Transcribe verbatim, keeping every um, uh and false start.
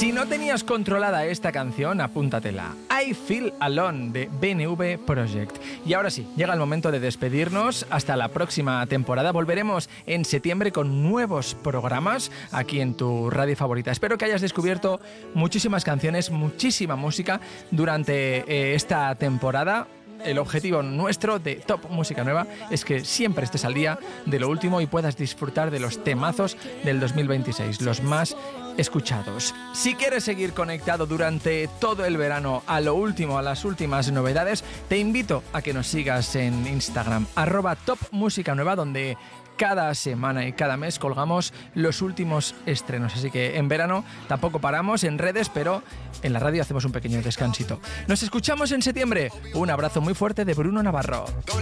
Si no tenías controlada esta canción, apúntatela. I Feel Alone, de B N V Project. Y ahora sí, llega el momento de despedirnos. Hasta la próxima temporada. Volveremos en septiembre con nuevos programas aquí en tu radio favorita. Espero que hayas descubierto muchísimas canciones, muchísima música durante eh, esta temporada. El objetivo nuestro de Top Música Nueva es que siempre estés al día de lo último y puedas disfrutar de los temazos del dos mil veintiséis, los más escuchados. Si quieres seguir conectado durante todo el verano a lo último, a las últimas novedades, te invito a que nos sigas en Instagram, arroba Top Música Nueva, donde cada semana y cada mes colgamos los últimos estrenos. Así que en verano tampoco paramos en redes, pero en la radio hacemos un pequeño descansito. Nos escuchamos en septiembre. Un abrazo muy fuerte de Bruno Navarro.